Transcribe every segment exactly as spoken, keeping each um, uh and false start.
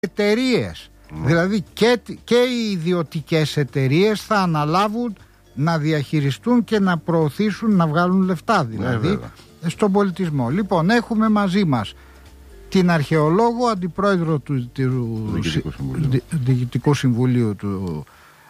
εταιρείες. Mm. Δηλαδή και, και οι ιδιωτικές εταιρείες θα αναλάβουν να διαχειριστούν και να προωθήσουν, να βγάλουν λεφτά δηλαδή yeah, στον πολιτισμό. Λοιπόν, έχουμε μαζί μας την αρχαιολόγο, αντιπρόεδρο του, του, του Διοικητικού Συμβουλίου, Διοικητικού Συμβουλίου του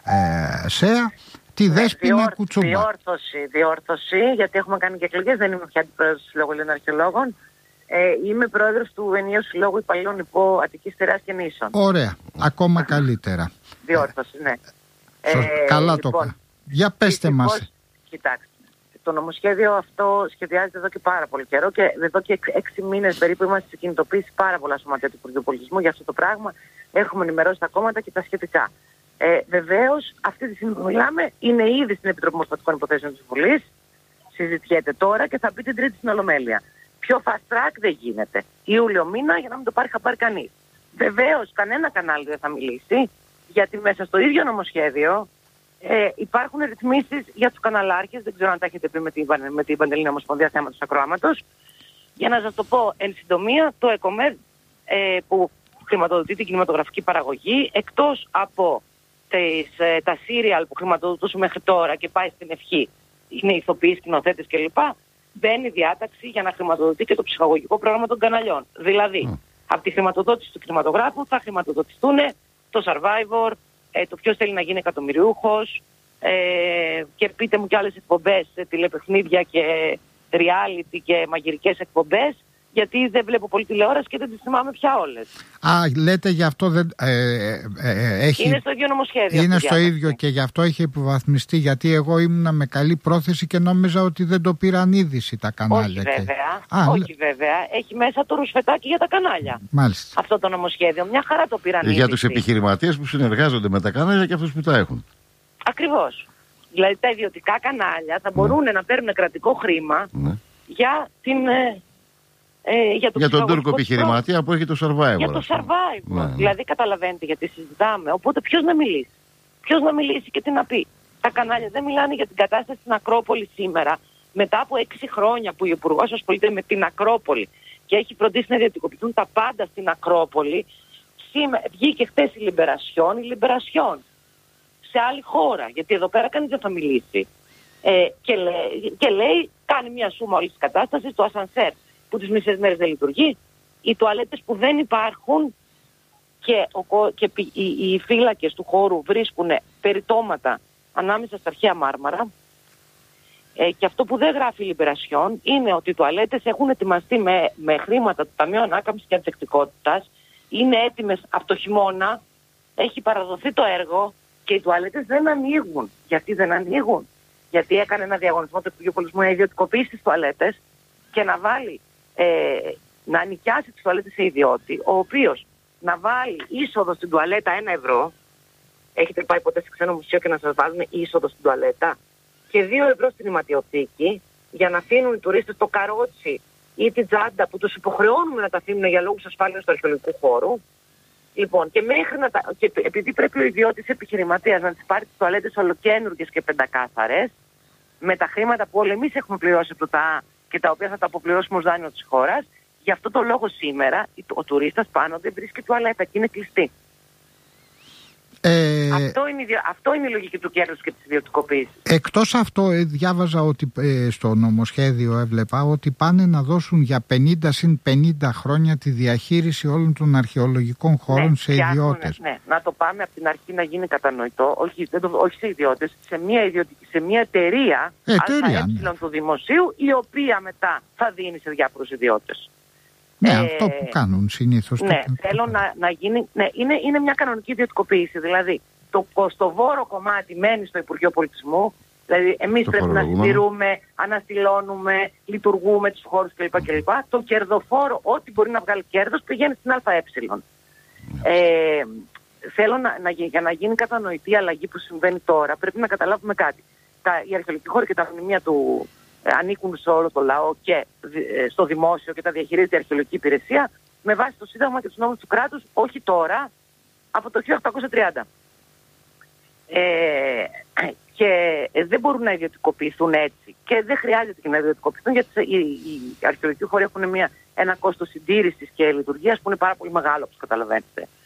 ε, ΣΕΑ, τη ναι, Δέσποινα διόρ, Κουτσούμπα. Διόρθωση, διόρθωση, γιατί έχουμε κάνει και εκλογές, δεν είμαι πια αντιπρόεδρος του Συλλόγου Ελλήνων Αρχαιολόγων. Ε, είμαι πρόεδρος του Ενιαίου Συλλόγου Υπαλλήλων Υπό Αττικής Στερεάς και Νήσων. Ωραία, ακόμα καλύτερα. Διόρθωση, ναι. Ε, Καλά λοιπόν, το είπα. Για πέστε μας. Κοιτάξτε, το νομοσχέδιο αυτό σχεδιάζεται εδώ και πάρα πολύ καιρό και εδώ και έξι μήνες περίπου είμαστε σε κινητοποίηση πάρα πολλά σωματεία του Υπουργείου Πολιτισμού για αυτό το πράγμα. Έχουμε ενημερώσει τα κόμματα και τα σχετικά. Ε, Βεβαίως, αυτή τη στιγμή που μιλάμε είναι ήδη στην Επιτροπή Ομοσπονδιακών Υποθέσεων της Βουλής. Συζητιέται τώρα και θα μπει την Τρίτη στην Ολομέλεια. Πιο fast track δεν γίνεται. Ιούλιο μήνα για να μην το πάρει χαμπάρι κανείς. Βεβαίως, κανένα κανάλι δεν θα μιλήσει, γιατί μέσα στο ίδιο νομοσχέδιο ε, υπάρχουν ρυθμίσεις για τους καναλάρχες. Δεν ξέρω αν τα έχετε πει με την, με την Παντελλήνια Ομοσπονδία θέματος ακροάματος. Για να σας το πω εν συντομία, το ΕΚΟΜΕΔ ε, που χρηματοδοτεί την κινηματογραφική παραγωγή, εκτός από τις, ε, τα σύριαλ που χρηματοδοτούσε μέχρι τώρα και πάει στην ευχή, είναι ηθοποιοί, σκηνοθέτες κλπ. Μπαίνει διάταξη για να χρηματοδοτεί και το ψυχαγωγικό πρόγραμμα των καναλιών. Δηλαδή, mm. από τη χρηματοδότηση του κινηματογράφου θα χρηματοδοτηθούν το Survivor, ε, το ποιος θέλει να γίνει εκατομμυριούχος ε, και πείτε μου και άλλες εκπομπές, ε, τηλεπαιχνίδια και reality και μαγειρικές εκπομπές, γιατί δεν βλέπω πολύ τηλεόραση και δεν τις θυμάμαι πια όλες. Α, λέτε γι' αυτό δεν... Ε, ε, ε, έχει... Είναι στο ίδιο νομοσχέδιο. Είναι στο ίδιο και γι' αυτό έχει υποβαθμιστεί, γιατί εγώ ήμουνα με καλή πρόθεση και νόμιζα ότι δεν το πήραν είδηση τα κανάλια. Όχι βέβαια, και... Α, όχι βέβαια. Έχει μέσα το ρουσφετάκι για τα κανάλια. Μάλιστα. Αυτό το νομοσχέδιο. Μια χαρά το πήραν είδηση. Για τους επιχειρηματίες που συνεργάζονται με τα κανάλια και αυτούς που τα έχουν. Ακριβώς. Δηλαδή τα ιδιωτικά κανάλια θα μπορούν ναι. να παίρνουν κρατικό χρήμα ναι. για την... Ε, για, για τον Τούρκο επιχειρηματία που έχει το Survivor. Για το Survivor. Ναι, ναι. Δηλαδή καταλαβαίνετε γιατί συζητάμε. Οπότε ποιος να μιλήσει. Ποιος να μιλήσει και τι να πει. Τα κανάλια δεν μιλάνε για την κατάσταση στην Ακρόπολη σήμερα. Μετά από έξι χρόνια που ο Υπουργός ασχολείται με την Ακρόπολη και έχει φροντίσει να ιδιωτικοποιηθούν τα πάντα στην Ακρόπολη, σήμερα, βγήκε χτες η Λιμπερασιόν, η Λιμπερασιόν σε άλλη χώρα. Γιατί εδώ πέρα κανείς δεν θα μιλήσει. Ε, και, λέει, και λέει, κάνει μια σούμα όλη τη κατάσταση, το ασανσέρ που τις μισές μέρες δεν λειτουργεί, οι τουαλέτες που δεν υπάρχουν και, ο, και οι, οι φύλακες του χώρου βρίσκουν περιτώματα ανάμεσα στα αρχαία μάρμαρα ε, και αυτό που δεν γράφει η Λιμπερασιόν είναι ότι οι τουαλέτες έχουν ετοιμαστεί με, με χρήματα του Ταμείου Ανάκαμψης και Ανθεκτικότητας, είναι έτοιμες από το χειμώνα, έχει παραδοθεί το έργο και οι τουαλέτες δεν ανοίγουν. Γιατί δεν ανοίγουν? Γιατί έκανε ένα διαγωνισμό του Υπουργείου Πολιτισμού να ιδιωτικοποιήσει τις τουαλέτες και να βάλει Ε, να νοικιάσει τις τουαλέτες σε ιδιώτη, ο οποίος να βάλει είσοδο στην τουαλέτα ένα ευρώ. Έχετε πάει ποτέ σε ξένο μουσείο και να σας βάλουν είσοδο στην τουαλέτα? Και δύο ευρώ στην ηματιοθήκη για να αφήνουν οι τουρίστες το καρότσι ή την τσάντα που τους υποχρεώνουμε να τα αφήνουν για λόγους ασφάλειας του αρχαιολογικού χώρου. Λοιπόν, και, μέχρι να τα, και επειδή πρέπει ο ιδιώτης επιχειρηματίας να τις πάρει τις τουαλέτες ολοκένουργες και πεντακάθαρες, με τα χρήματα που όλοι εμείς έχουμε πληρώσει από το ΤΑ και τα οποία θα τα αποπληρώσουμε ως δάνειο της χώρας, γι' αυτό το λόγο σήμερα ο τουρίστας πάνω δεν βρίσκει τουαλέτα και είναι κλειστή. Ε... Αυτό, είναι, αυτό είναι η λογική του κέρδους και της ιδιωτικοποίησης. Εκτός αυτό, ε, διάβαζα ότι ε, στο νομοσχέδιο έβλεπα ότι πάνε να δώσουν για πενήντα συν πενήντα χρόνια τη διαχείριση όλων των αρχαιολογικών χώρων ναι, σε ιδιώτες. Ναι, να το πάμε από την αρχή να γίνει κατανοητό, όχι, δεν το, όχι σε ιδιώτες, σε μια, ιδιωτική, σε μια εταιρεία, εταιρεία ναι. του δημοσίου, η οποία μετά θα δίνει σε διάφορους ιδιώτες. Ναι, ε, αυτό που κάνουν συνήθως. Ναι, το... θέλω να, να γίνει. Ναι, είναι, είναι μια κανονική ιδιωτικοποίηση. Δηλαδή, το κοστοβόρο κομμάτι μένει στο Υπουργείο Πολιτισμού. Δηλαδή, εμείς πρέπει να συντηρούμε, αναστηλώνουμε, λειτουργούμε τους χώρους κλπ. κλπ. Το κερδοφόρο, ό,τι μπορεί να βγάλει κέρδος, πηγαίνει στην ΑΕ. Ε, θέλω να, να, για να γίνει κατανοητή η αλλαγή που συμβαίνει τώρα, πρέπει να καταλάβουμε κάτι. Τα, οι αρχαιολογικοί χώροι και τα μνημεία του ανήκουν σε όλο το λαό και στο δημόσιο και τα διαχειρίζεται η αρχαιολογική υπηρεσία με βάση το Σύνταγμα και τους νόμους του κράτους, όχι τώρα, από το χίλια οκτακόσια τριάντα. Ε, και δεν μπορούν να ιδιωτικοποιηθούν έτσι και δεν χρειάζεται και να ιδιωτικοποιηθούν, γιατί οι, οι αρχαιολογικοί χώροι έχουν μια, ένα κόστος συντήρησης και λειτουργίας που είναι πάρα πολύ μεγάλο, όπως καταλαβαίνετε.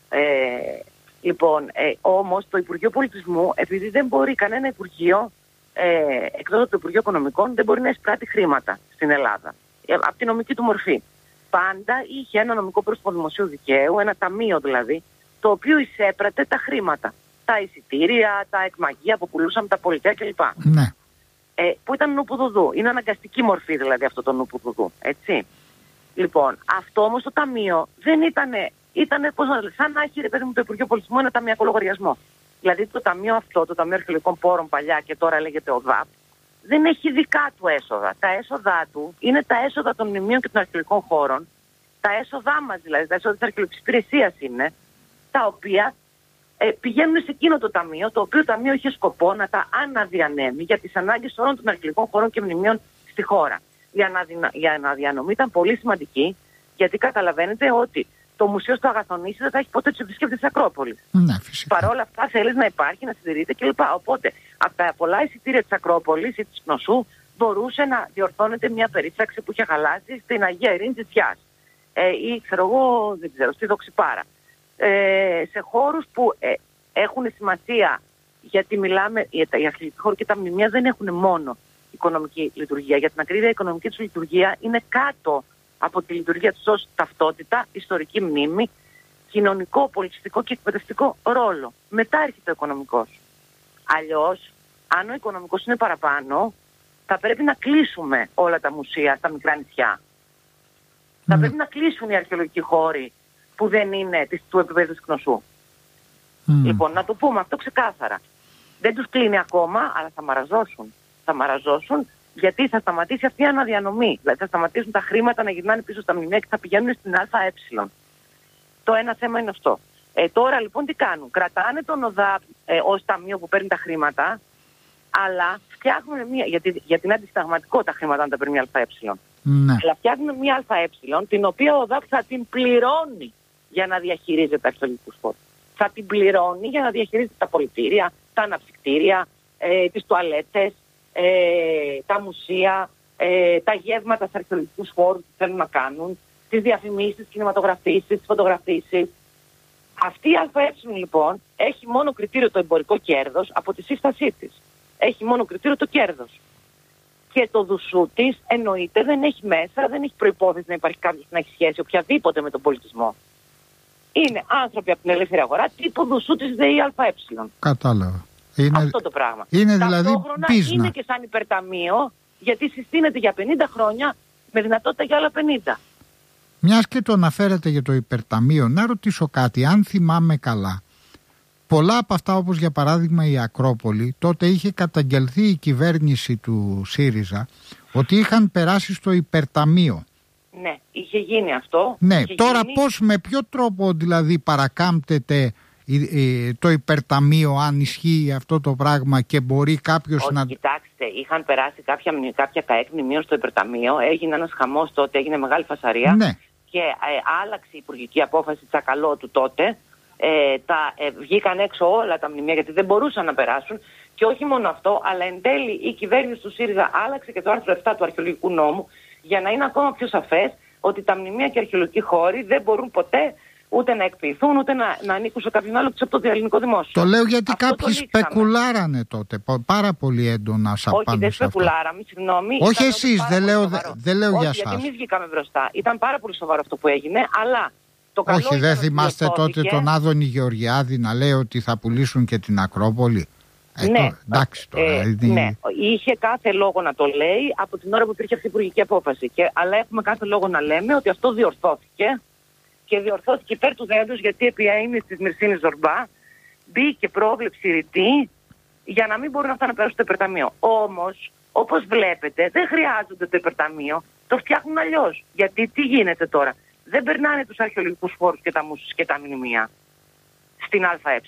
Ε, λοιπόν, ε, όμως το Υπουργείο Πολιτισμού, επειδή δεν μπορεί κανένα Υπουργείο, ε, εκτός από το Υπουργείο Οικονομικών, δεν μπορεί να εισπράττει χρήματα στην Ελλάδα, ε, από τη νομική του μορφή. Πάντα είχε ένα νομικό πρόσωπο δημοσίου δικαίου, ένα ταμείο δηλαδή, το οποίο εισέπρατε τα χρήματα. Τα εισιτήρια, τα εκμαγεία που πουλούσαμε, τα πολιτεία κλπ. Ναι. Ε, που ήταν νουπουδουδού. Είναι αναγκαστική μορφή δηλαδή αυτό το νουπουδουδού. Έτσι. Λοιπόν, αυτό όμως το ταμείο δεν ήταν. Ήτανε, πώς να, σαν να έχει ρε παιδί μου το Υπουργείο Πολιτισμού ένα ταμιακό λογαριασμό. Δηλαδή το ταμείο αυτό, το Ταμείο Αρχαιολογικών Πόρων παλιά και τώρα λέγεται ΟΔΑΠ, δεν έχει δικά του έσοδα. Τα έσοδά του είναι τα έσοδα των μνημείων και των αρχαιολογικών χώρων. Τα έσοδά μας δηλαδή, τα έσοδα της αρχαιολογικής υπηρεσίας είναι, τα οποία ε, πηγαίνουν σε εκείνο το ταμείο, το οποίο το ταμείο είχε σκοπό να τα αναδιανέμει για τις ανάγκες όλων των αρχαιολογικών χώρων και μνημείων στη χώρα. Η, αναδυνα... η αναδιανομή ήταν πολύ σημαντική, γιατί καταλαβαίνετε ότι το Μουσείο στο Αγαθονήσι δεν θα έχει ποτέ τους επισκέπτες της Ακρόπολης. Ναι, φυσικά. Παρ' όλα αυτά θέλεις να υπάρχει, να συντηρείται κλπ. Οπότε από τα πολλά εισιτήρια της Ακρόπολης ή της Κνωσού μπορούσε να διορθώνεται μια περίπτωση που είχε χαλάσει στην Αγία Ειρήνη της Θιάς. Ε, ή ξέρω εγώ, δεν ξέρω, στη Δοξιπάρα. Ε, σε χώρους που ε, έχουν σημασία, γιατί μιλάμε, οι αρχαιολογικοί χώροι και τα μνημεία δεν έχουν μόνο οικονομική λειτουργία. Για την ακρίβεια, η οικονομική τους λειτουργία είναι κάτω από τη λειτουργία τους ως ταυτότητα, ιστορική μνήμη, κοινωνικό, πολιτιστικό και εκπαιδευτικό ρόλο. Μετά έρχεται ο οικονομικός. Αλλιώς, αν ο οικονομικός είναι παραπάνω, θα πρέπει να κλείσουμε όλα τα μουσεία στα μικρά νησιά. Mm. Θα πρέπει να κλείσουν οι αρχαιολογικοί χώροι που δεν είναι της, του επίπεδου της Κνωσού. Mm. Λοιπόν, να το πούμε αυτό ξεκάθαρα. Δεν τους κλείνει ακόμα, αλλά θα μαραζώσουν. Θα μαραζώσουν γιατί θα σταματήσει αυτή η αναδιανομή. Δηλαδή θα σταματήσουν τα χρήματα να γυρνάνε πίσω στα μνημεία και θα πηγαίνουν στην ΑΕ. Το ένα θέμα είναι αυτό. Ε, τώρα λοιπόν τι κάνουν. Κρατάνε τον ΟΔΑΠ ε, ως ταμείο που παίρνει τα χρήματα, αλλά φτιάχνουν μια. Γιατί, γιατί είναι αντισταγματικό τα χρήματα να τα παίρνει μια ΑΕ. Ναι. Αλλά φτιάχνουν μια ΑΕ την οποία ο ΟΔΑΠ θα την πληρώνει για να διαχειρίζεται αρχαιολογικούς χώρους. Θα την πληρώνει για να διαχειρίζεται τα πολιτήρια, τα αναψυκτήρια, ε, τις τουαλέτες, ε, τα μουσεία, ε, τα γεύματα στους αρχαιολογικούς χώρους που θέλουν να κάνουν, τις διαφημίσεις, τις κινηματογραφίσεις, τις φωτογραφίσεις. Αυτή η ΑΕ λοιπόν έχει μόνο κριτήριο το εμπορικό κέρδος από τη σύστασή της. Έχει μόνο κριτήριο το κέρδος. Και το δουσού της εννοείται δεν έχει μέσα, δεν έχει προϋπόθεση να υπάρχει κάποιος που να έχει σχέση οποιαδήποτε με τον πολιτισμό. Είναι άνθρωποι από την ελεύθερη αγορά τύπου δουσού της ΔΕΗ ΑΕ. Κατάλαβα. Είναι... Αυτό το πράγμα. Είναι δηλαδή ταυτόχρονα πίσνα. Είναι και σαν υπερταμείο, γιατί συστήνεται για πενήντα χρόνια με δυνατότητα για άλλα πενήντα. Μιας και το αναφέρατε για το υπερταμείο, να ρωτήσω κάτι, αν θυμάμαι καλά. Πολλά από αυτά, όπως για παράδειγμα η Ακρόπολη, τότε είχε καταγγελθεί η κυβέρνηση του ΣΥΡΙΖΑ ότι είχαν περάσει στο υπερταμείο. Ναι, είχε γίνει αυτό. Ναι, είχε τώρα γίνει... πώς, με ποιο τρόπο δηλαδή παρακάμπτεται το υπερταμείο, αν ισχύει αυτό το πράγμα και μπορεί κάποιος Όχι, να... Κοιτάξτε, είχαν περάσει κάποια, κάποια ΚΑΕΚ μνημείων στο υπερταμείο, έγινε ένας χαμός τότε, έγινε μεγάλη φασαρία, ναι. Και ε, άλλαξε η υπουργική απόφαση Τσακαλώτου τότε, ε, τα, ε, βγήκαν έξω όλα τα μνημεία γιατί δεν μπορούσαν να περάσουν, και όχι μόνο αυτό, αλλά εν τέλει η κυβέρνηση του ΣΥΡΙΖΑ άλλαξε και το άρθρο επτά του αρχαιολογικού νόμου για να είναι ακόμα πιο σαφές ότι τα μνημεία και οι αρχαιολογικοί χώροι δεν μπορούν ποτέ ούτε να εκποιηθούν, ούτε να, να ανήκουν σε κάποιον άλλο από το ελληνικό δημόσιο. Το λέω γιατί αυτό κάποιοι σπεκουλάρανε τότε πάρα πολύ έντονα σαν πάνω. Όχι, δεν σπεκουλάραμε, συγγνώμη. Όχι εσείς, δεν λέω, δεν λέω Όχι, για γιατί σας. εμείς βγήκαμε μπροστά. Ήταν πάρα πολύ σοβαρό αυτό που έγινε, αλλά το καλό. Όχι, δεν θυμάστε διορθώθηκε... τότε τον Άδωνη Γεωργιάδη να λέει ότι θα πουλήσουν και την Ακρόπολη. Ε, ναι, το, εντάξει τώρα. ε, δηλαδή... ναι, είχε κάθε λόγο να το λέει από την ώρα που υπήρχε αυτή η υπουργική απόφαση. Και, αλλά έχουμε κάθε λόγο να λέμε ότι αυτό διορθώθηκε. Και διορθώθηκε υπέρ του δέοντος, γιατί επί αείμνης της Μυρσίνης Ζορμπά μπήκε πρόβλεψη ρητή για να μην μπορούν αυτά να περάσουν στο υπερταμείο. Όμως, όπως βλέπετε, δεν χρειάζονται το υπερταμείο, το φτιάχνουν αλλιώς. Γιατί τι γίνεται τώρα, δεν περνάνε τους αρχαιολογικούς χώρους και τα μουσους και τα μνημεία στην ΑΕ.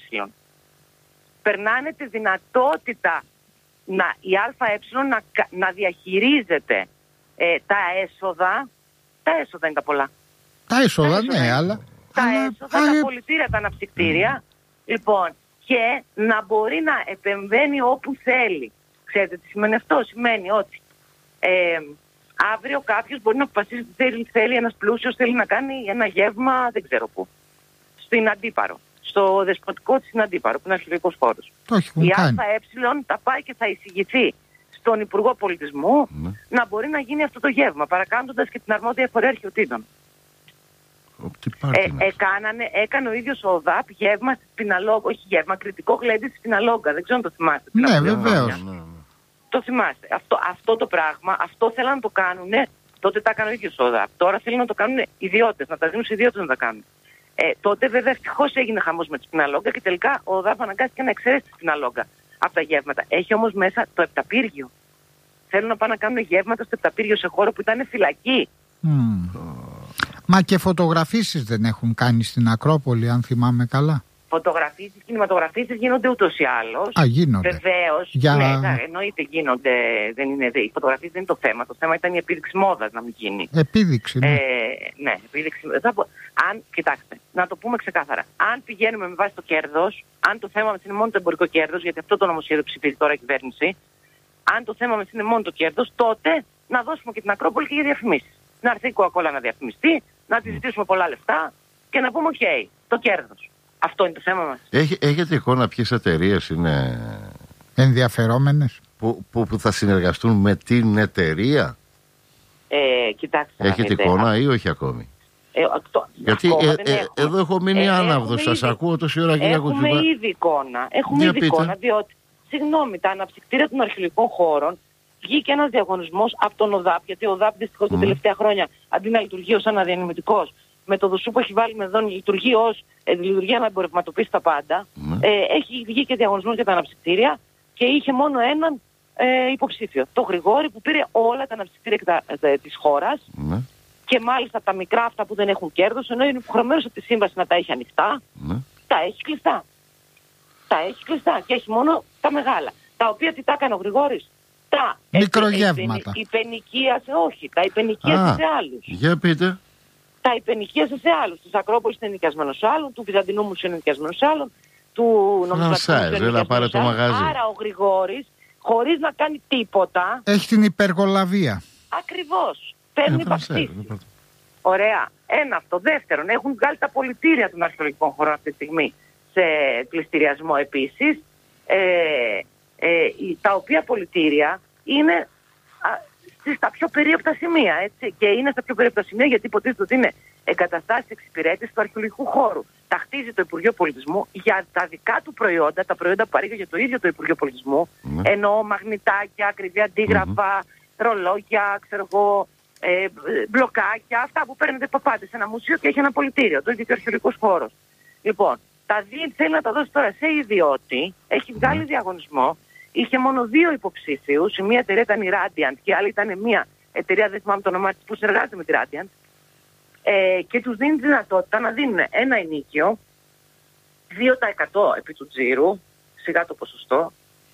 Περνάνε τη δυνατότητα να, η ΑΕ να, να διαχειρίζεται ε, τα έσοδα. Τα έσοδα είναι τα πολλά. Τα έσοδα, ναι, αλλά... Τα αλλά... έσοδα, α, τα πολιτήρια, τα αναψυκτήρια. Mm. Λοιπόν, και να μπορεί να επεμβαίνει όπου θέλει. Ξέρετε τι σημαίνει αυτό? Σημαίνει ότι ε, αύριο κάποιος μπορεί να αποφασίσει ότι θέλει, θέλει ένας πλούσιος, θέλει να κάνει ένα γεύμα, δεν ξέρω πού. στην Αντίπαρο. Στο δεσποτικό της στην Αντίπαρο, που είναι αρχαιολογικός χώρος. Η ΑΕ θα πάει και θα εισηγηθεί στον Υπουργό Πολιτισμού ναι. να μπορεί να γίνει αυτό το γεύμα, παρακάμπτοντας και την αρμόδια φορέα αρχαιοτήτων. Ε, έκανανε, έκανε ο ίδιος ο ΟΔΑΠ γεύμα στη Σπιναλόγκα, όχι γεύμα, κριτικό γλέντι στη Σπιναλόγκα. Δεν ξέρω αν το θυμάστε. Ναι, βεβαίως. Ναι, ναι. Το θυμάστε. Αυτό, αυτό το πράγμα, αυτό θέλαν να το κάνουν, τότε τα έκανε ο ίδιος ο ΟΔΑΠ. Τώρα θέλουν να το κάνουν ιδιώτες, να τα δίνουν σε ιδιώτες να τα κάνουν. Ε, τότε βέβαια ευτυχώς έγινε χαμός με τη Σπιναλόγκα και τελικά ο ΟΔΑΠ αναγκάστηκε να εξαιρέσει τη Σπιναλόγκα από τα γεύματα. Έχει όμως μέσα το Επταπύργιο. Θέλουν να πάνε να κάνουν γεύματα στο Επταπύργιο σε χώρο που ήταν φυλακή. Mm. Μα και φωτογραφίσεις δεν έχουν κάνει στην Ακρόπολη, αν θυμάμαι καλά. Φωτογραφίσεις, κινηματογραφίσεις γίνονται ούτως ή άλλως. Α, γίνονται. Βεβαίως. Για... Ναι, εννοείται γίνονται. Δεν είναι, οι φωτογραφίες δεν είναι το θέμα. Το θέμα ήταν η επίδειξη μόδας να μην γίνει. Επίδειξη, ναι. Ε, ναι, επίδειξη. Θα πω, αν, κοιτάξτε, να το πούμε ξεκάθαρα. Αν πηγαίνουμε με βάση το κέρδος, αν το θέμα μας είναι μόνο το εμπορικό κέρδος, γιατί αυτό το νομοσχέδιο ψηφίζει τώρα η κυβέρνηση, αν το θέμα μας είναι μόνο το κέρδος, τότε να δώσουμε και την Ακρόπολη και για διαφημίσεις. Να έρθει η Coca-Cola να διαφημιστεί, να τη ζητήσουμε πολλά λεφτά και να πούμε: OK, το κέρδος. Αυτό είναι το θέμα μας. Έχει, έχετε εικόνα ποιες εταιρείες είναι ενδιαφερόμενες που, που, που θα συνεργαστούν με την εταιρεία? Ε, κοιτάξτε. Έχετε εικόνα ή όχι ακόμη? Ε, το, Γιατί ε, ε, εδώ έχω μείνει ε, άναυδος. Σας ήδη, ακούω τόση ώρα, κυρία Κουτσουπά. Έχουμε ήδη εικόνα. Έχουμε ήδη εικόνα, διότι, συγγνώμη, τα αναψυκτήρια των αρχαιολογικών χώρων βγήκε ένας διαγωνισμός από τον ΟΔΑΠ, γιατί ο ΟΔΑΠ δυστυχώς mm. τα τελευταία χρόνια αντί να λειτουργεί ως αναδιανεμητικός, με το δουσού που έχει βάλει με εδώ λειτουργεί ως ε, λειτουργία να εμπορευματοποιήσει τα πάντα. Mm. Ε, έχει βγει και διαγωνισμός για τα αναψυκτήρια και είχε μόνο έναν ε, υποψήφιο. Το Γρηγόρη που πήρε όλα τα αναψυκτήρια ε, της χώρας mm. και μάλιστα τα μικρά αυτά που δεν έχουν κέρδος, ενώ είναι υποχρεωμένος από τη σύμβαση να τα έχει ανοιχτά, mm. τα έχει κλειστά. Τα έχει κλειστά και έχει μόνο τα μεγάλα. Τα οποία τι τα έκανε ο Γρηγόρης? Τα μικρογεύματα. Υπενοικίασε, όχι, τα υπενοικίασε σε άλλους. Για πείτε. Τα υπενοικίασε σε άλλους. Της Ακρόπολης είναι ενοικιασμένο σε άλλον, του Βυζαντινού Μουσείου είναι ενοικιασμένο σε άλλον, του Νομισματικού Μουσείου είναι ενοικιασμένο σε άλλον. Άρα ο Γρηγόρης, χωρίς να κάνει τίποτα, έχει την υπεργολαβία. Ακριβώς. Παίρνει παξίσεις. Ωραία. Ένα αυτό. Δεύτερον, έχουν βγάλει τα πολιτήρια των αρχαιολογικών χωρών αυτή τη στιγμή σε πληστηριασμό επίσης. Ε, Ε, τα οποία πολιτήρια είναι α, στα πιο περίοπτα σημεία, έτσι, και είναι στα πιο περίοπτα σημεία γιατί υποτίθεται ότι είναι εγκαταστάσεις εξυπηρέτησης του αρχαιολογικού χώρου. Τα χτίζει το Υπουργείο Πολιτισμού για τα δικά του προϊόντα, τα προϊόντα που παρήγαγε το ίδιο το Υπουργείο Πολιτισμού, mm. ενώ μαγνητάκια, ακριβή αντίγραφα, mm-hmm. ρολόγια, ξέρω εγώ, ε, μπλοκάκια, αυτά που παίρνετε παπάτε σε ένα μουσείο και έχει ένα πολιτήριο, το ίδιο και ο αρχαιολογικός χώρος. Λοιπόν, τα δύο θέλει να τα δώσει τώρα σε ιδιώτη, έχει βγάλει mm. διαγωνισμό. Είχε μόνο δύο υποψήφιους. Η μία εταιρεία ήταν η Radiant και η άλλη ήταν μια εταιρεία, δεν θυμάμαι το όνομά της, που συνεργάζεται με τη Radiant. Ε, και τους δίνει τη δυνατότητα να δίνουν ένα ενίκιο, δύο τοις εκατό επί του τζίρου, σιγά το ποσοστό,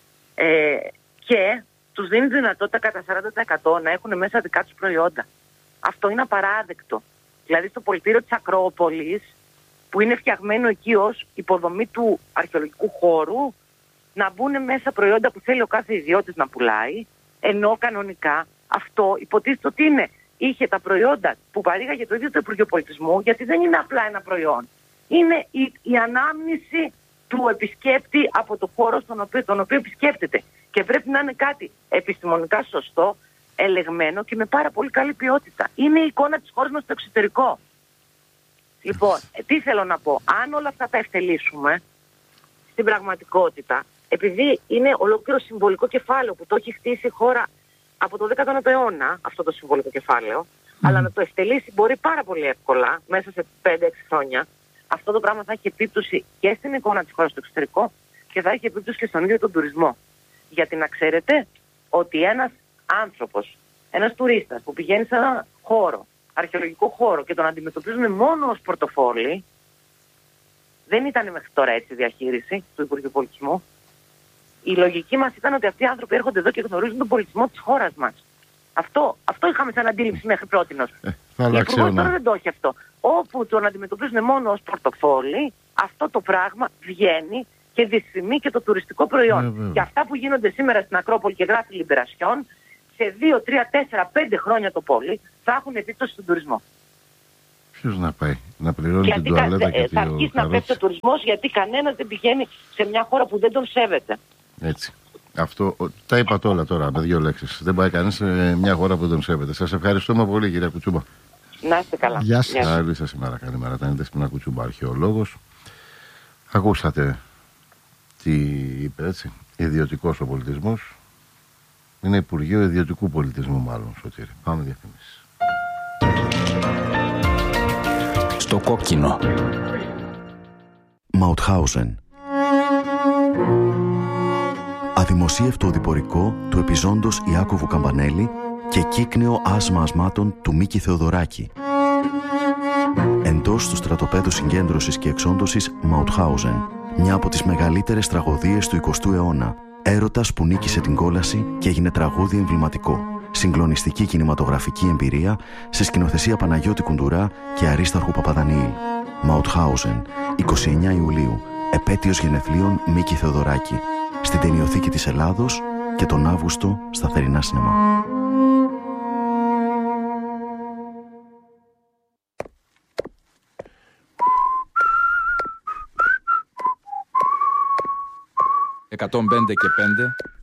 ε, και τους δίνει τη δυνατότητα κατά σαράντα τοις εκατό να έχουν μέσα δικά τους προϊόντα. Αυτό είναι απαράδεκτο. Δηλαδή στο πολιτήριο της Ακρόπολης, που είναι φτιαγμένο εκεί ως υποδομή του αρχαιολογικού χώρου, να μπουν μέσα προϊόντα που θέλει ο κάθε ιδιώτης να πουλάει, ενώ κανονικά αυτό υποτίθεται ότι είναι, είχε τα προϊόντα που παρήγαγε το ίδιο το Υπουργείο Πολιτισμού, γιατί δεν είναι απλά ένα προϊόν. Είναι η, η ανάμνηση του επισκέπτη από το χώρο στον οποίο, τον οποίο επισκέπτεται. Και πρέπει να είναι κάτι επιστημονικά σωστό, ελεγμένο και με πάρα πολύ καλή ποιότητα. Είναι η εικόνα της χώρας μας στο εξωτερικό. Λοιπόν, τι θέλω να πω. Αν όλα αυτά τα ευτελίσουμε στην πραγματικότητα, επειδή είναι ολόκληρο συμβολικό κεφάλαιο που το έχει χτίσει η χώρα από το δέκατο αιώνα, αυτό το συμβολικό κεφάλαιο, mm. αλλά να το ευτελίσει μπορεί πάρα πολύ εύκολα, μέσα σε πέντε έξι χρόνια, αυτό το πράγμα θα έχει επίπτωση και στην εικόνα της χώρας στο εξωτερικό και θα έχει επίπτωση και στον ίδιο τον τουρισμό. Γιατί να ξέρετε ότι ένας άνθρωπος, ένας τουρίστας που πηγαίνει σε ένα χώρο, αρχαιολογικό χώρο και τον αντιμετωπίζουν μόνο ως πορτοφόλι, δεν ήταν μέχρι τώρα έτσι η διαχείριση του Υπουργείου Πολιτισμού. Η λογική μας ήταν ότι αυτοί οι άνθρωποι έρχονται εδώ και γνωρίζουν τον πολιτισμό της χώρας μας. Αυτό, αυτό είχαμε σαν αντίληψη μέχρι πρότινος. Ε, ο Υπουργός τώρα δεν το έχει αυτό. Όπου τον αντιμετωπίζουν μόνο ως πορτοφόλι, αυτό το πράγμα βγαίνει και δυσφημεί και το τουριστικό προϊόν. Ε, και αυτά που γίνονται σήμερα στην Ακρόπολη και γράφει Λιμπερασιόν, σε δύο, τρία, τέσσερα, πέντε χρόνια το πόλι θα έχουν επίπτωση στον τουρισμό. Ποιος να πάει, να πληρώνει Γιατί την τουαλέτα κα, και θα το αρχίσει να καρότσι. πέφτει ο τουρισμός, γιατί κανένας δεν πηγαίνει σε μια χώρα που δεν τον σέβεται. Έτσι. Αυτό, ο, τα είπατε όλα τώρα με δύο λέξεις. Δεν πάει κανείς σε μια χώρα που δεν τον σέβεται. Σας ευχαριστούμε πολύ, κυρία Κουτσούμπα. Να είστε καλά. Γεια σας. Καλή σας ημέρα, καλημέρα. Ήταν στην Κουτσούμπα, αρχαιολόγος. Ακούσατε τι είπε, έτσι. Ιδιωτικός ο πολιτισμός. Είναι Υπουργείο Ιδιωτικού Πολιτισμού, μάλλον, Σωτήρη. Πάμε διαφημίσεις. Στο κόκκινο. Μαουτχάουζεν. Αδημοσίευτο οδηπορικό του επιζώντος Ιάκωβου Καμπανέλη και κύκνεο άσμα ασμάτων του Μίκη Θεοδωράκη. Εντός του στρατοπέδου συγκέντρωσης και εξόντωσης Μαουτχάουζεν, μια από τις μεγαλύτερες τραγωδίες του εικοστού αιώνα. Έρωτας που νίκησε την κόλαση και έγινε τραγούδι εμβληματικό. Συγκλονιστική κινηματογραφική εμπειρία σε σκηνοθεσία Παναγιώτη Κουντουρά και Αρίσταρχου Παπαδανιήλ. Μαουτχάουζεν, εικοστή ενάτη Ιουλίου, επέτειος γενεθλίων Μίκη Θεοδωράκη. Στην Ταινιοθήκη της Ελλάδος και τον Αύγουστο στα Θερινά Σινεμά. εκατόν πέντε και πέντε